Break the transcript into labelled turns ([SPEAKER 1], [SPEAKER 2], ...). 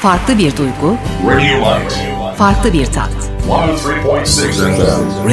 [SPEAKER 1] Farklı bir duygu,
[SPEAKER 2] Radio Light.
[SPEAKER 1] farklı bir tat.
[SPEAKER 2] 103.6 FM.